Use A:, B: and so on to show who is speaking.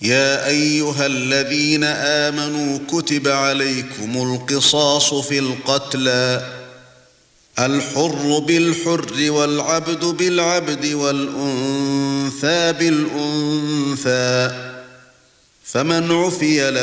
A: يا ايها الذين آمنوا كتب عليكم القصاص في القتلى الحر بالحر والعبد بالعبد والأنثى بالأنثى فمن عفي له